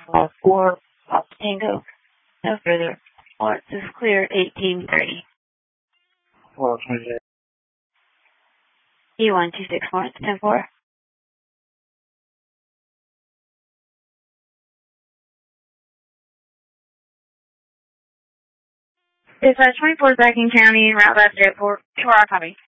4 Tango. No further. Lawrence is clear 1830. Well, 28. E126 Lawrence 10-4. Dispatch 24 Backing County, route left airport. 2-hour copy.